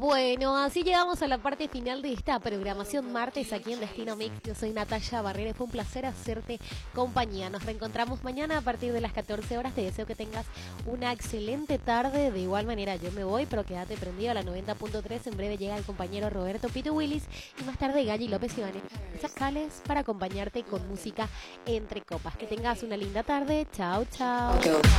Bueno, así llegamos a la parte final de esta programación martes aquí en Destino Mix. Yo soy Natalia Barrera, fue un placer hacerte compañía. Nos reencontramos mañana a partir de las 14 horas. Te deseo que tengas una excelente tarde. De igual manera yo me voy, pero quédate prendido a la 90.3. En breve llega el compañero Roberto Pito Willis y más tarde Galli López y Vanessa Cales para acompañarte con música entre copas. Que tengas una linda tarde. Chao, chao.